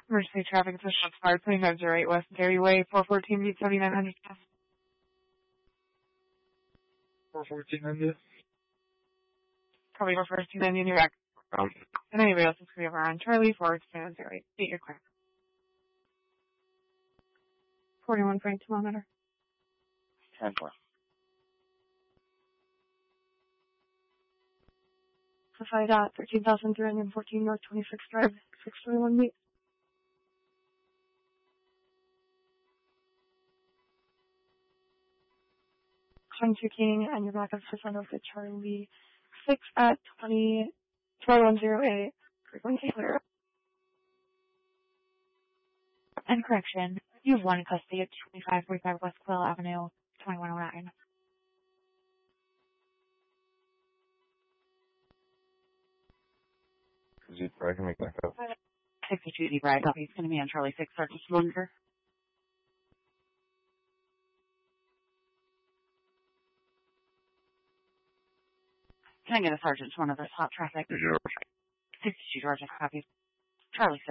Emergency traffic is shots fired. 2908 West Dairy Way, 414 meet 7900. 414 Probably 414 in your back. And anybody else is going to be over on Charlie, 42908. Get your clear. 41.2 kilometer. 10-4. Classified at 13,314 North 26th Drive, 621 meet. Hunter King and your backup system of the Charlie 6 at 2108. Frequency clear. And correction, you have one in custody at 2545 West Quill Avenue, 2109. I can make that up. 62 D Bride, copy. It's going to be on Charlie 6, Sergeant Schlunger. Can I get a sergeant to one of those hot traffic? 62 Georgia, copy. Charlie 6.